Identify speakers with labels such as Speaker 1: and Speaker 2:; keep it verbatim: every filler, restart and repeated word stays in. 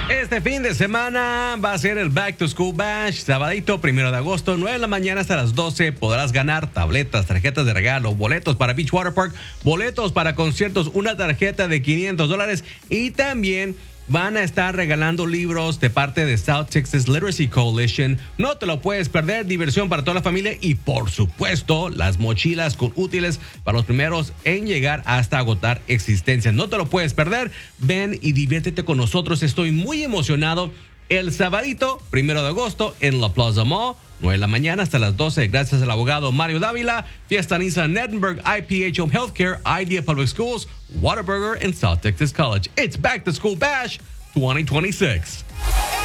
Speaker 1: Este fin de semana va a ser el Back to School Bash, sabadito, primero de agosto, nueve de la mañana hasta las doce. Podrás ganar tabletas, tarjetas de regalo, boletos para Beach Water Park, boletos para conciertos, una tarjeta de quinientos dólares y también van a estar regalando libros de parte de South Texas Literacy Coalition. No te lo puedes perder, diversión para toda la familia y por supuesto las mochilas con útiles para los primeros en llegar hasta agotar existencias. No te lo puedes perder, ven y diviértete con nosotros. Estoy muy emocionado. El sabadito, primero de agosto, en La Plaza Mall, nueve de la mañana hasta las doce, gracias al abogado Mario Dávila, Fiesta Nissan Nettenberg, I P H Home Healthcare, Idea Public Schools, Whataburger, and South Texas College. It's Back to School Bash twenty twenty-six.